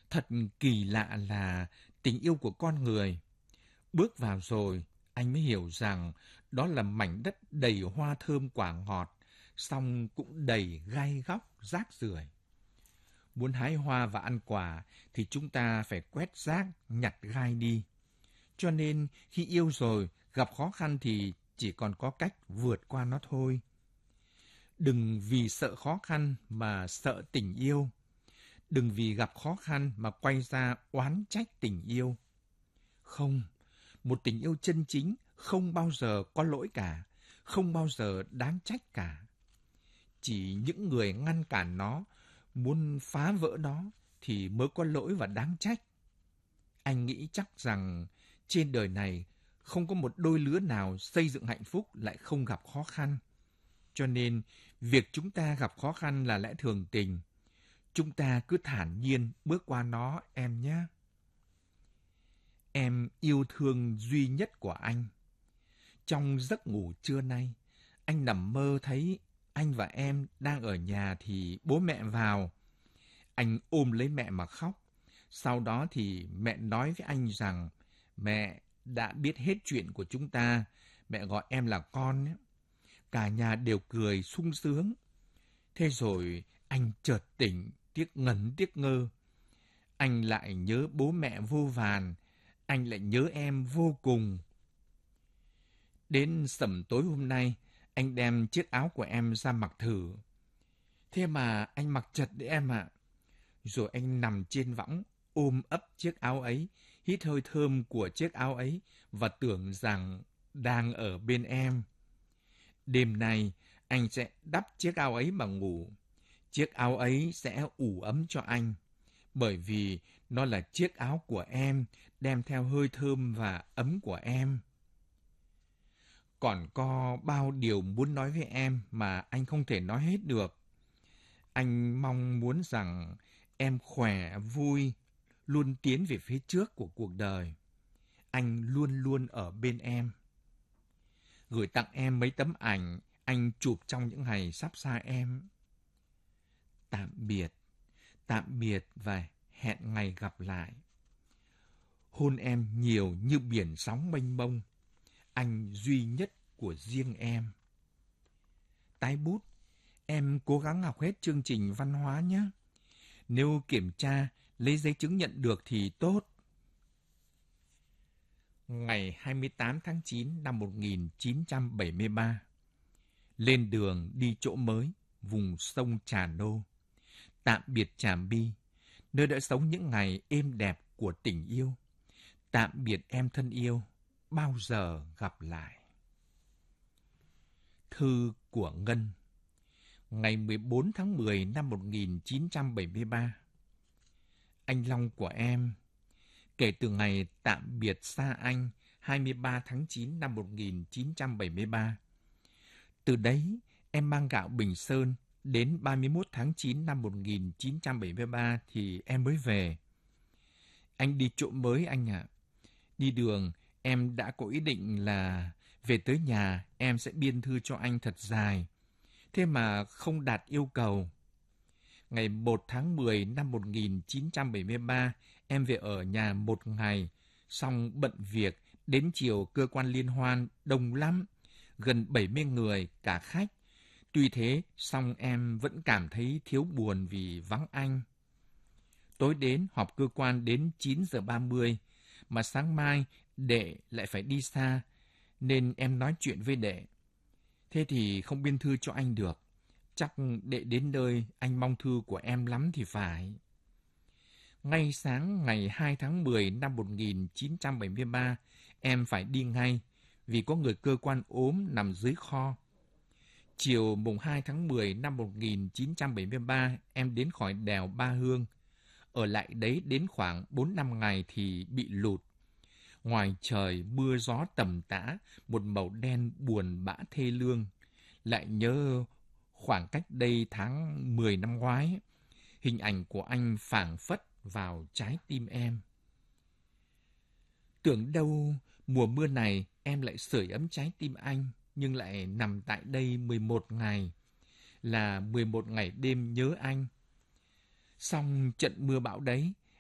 Thật kỳ lạ là tình yêu của con người. Bước vào rồi, anh mới hiểu rằng đó là mảnh đất đầy hoa thơm quả ngọt, song cũng đầy gai góc, rác rưởi. Muốn hái hoa và ăn quả thì chúng ta phải quét rác, nhặt gai đi. Cho nên khi yêu rồi, gặp khó khăn thì chỉ còn có cách vượt qua nó thôi. Đừng vì sợ khó khăn mà sợ tình yêu. Đừng vì gặp khó khăn mà quay ra oán trách tình yêu. Không, một tình yêu chân chính không bao giờ có lỗi cả, không bao giờ đáng trách cả. Chỉ những người ngăn cản nó, muốn phá vỡ nó thì mới có lỗi và đáng trách. Anh nghĩ chắc rằng trên đời này không có một đôi lứa nào xây dựng hạnh phúc lại không gặp khó khăn. Cho nên, việc chúng ta gặp khó khăn là lẽ thường tình. Chúng ta cứ thản nhiên bước qua nó em nhé. Em yêu thương duy nhất của anh. Trong giấc ngủ trưa nay, anh nằm mơ thấy anh và em đang ở nhà thì bố mẹ vào. Anh ôm lấy mẹ mà khóc. Sau đó thì mẹ nói với anh rằng mẹ đã biết hết chuyện của chúng ta. Mẹ gọi em là con. Cả nhà đều cười sung sướng. Thế rồi anh chợt tỉnh, tiếc ngẩn tiếc ngơ. Anh lại nhớ bố mẹ vô vàn. Anh lại nhớ em vô cùng. Đến sẩm tối hôm nay, anh đem chiếc áo của em ra mặc thử. Thế mà anh mặc chật đấy em ạ. Rồi anh nằm trên võng, ôm ấp chiếc áo ấy, hít hơi thơm của chiếc áo ấy và tưởng rằng đang ở bên em. Đêm nay, anh sẽ đắp chiếc áo ấy mà ngủ. Chiếc áo ấy sẽ ủ ấm cho anh, bởi vì nó là chiếc áo của em, đem theo hơi thơm và ấm của em. Còn có bao điều muốn nói với em mà anh không thể nói hết được. Anh mong muốn rằng em khỏe, vui, luôn tiến về phía trước của cuộc đời. Anh luôn luôn ở bên em. Gửi tặng em mấy tấm ảnh anh chụp trong những ngày sắp xa em. Tạm biệt và hẹn ngày gặp lại. Hôn em nhiều như biển sóng mênh mông, anh duy nhất của riêng em. Tái bút, em cố gắng học hết chương trình văn hóa nhé. Nếu kiểm tra, lấy giấy chứng nhận được thì tốt. Ngày 28 tháng 9 năm 1973. Lên đường đi chỗ mới, vùng sông Trà Nô. Tạm biệt Trà My, nơi đã sống những ngày êm đẹp của tình yêu. Tạm biệt em thân yêu, bao giờ gặp lại. Thư của Ngân. Ngày 14 tháng 10 năm 1973. Anh Long của em, kể từ ngày tạm biệt xa anh 23 tháng 9 năm 1973. Từ đấy, em mang gạo Bình Sơn, đến 31 tháng 9 năm 1973 thì em mới về. Anh đi chỗ mới anh ạ. Đi đường, em đã có ý định là về tới nhà em sẽ biên thư cho anh thật dài. Thế mà không đạt yêu cầu. Ngày 1 tháng 10 năm 1973, em về ở nhà một ngày, xong bận việc, đến chiều cơ quan liên hoan đông lắm, gần 70 người, cả khách. Tuy thế, song em vẫn cảm thấy thiếu buồn vì vắng anh. Tối đến họp cơ quan đến 9 giờ 30, mà sáng mai đệ lại phải đi xa, nên em nói chuyện với đệ. Thế thì không biên thư cho anh được. Chắc đệ đến nơi anh mong thư của em lắm thì phải. Ngay sáng ngày 2 tháng 10 năm 1973, em phải đi ngay vì có người cơ quan ốm nằm dưới kho. Chiều mùng 2 tháng 10 năm 1973, em đến khỏi đèo Ba Hương. Ở lại đấy đến khoảng 4-5 ngày thì bị lụt. Ngoài trời mưa gió tầm tã, một màu đen buồn bã thê lương. Lại nhớ khoảng cách đây tháng 10 năm ngoái, hình ảnh của anh phảng phất vào trái tim em. Tưởng đâu mùa mưa này em lại sưởi ấm trái tim anh, nhưng lại nằm tại đây 11 ngày, là 11 ngày đêm nhớ anh. Xong trận mưa bão đấy,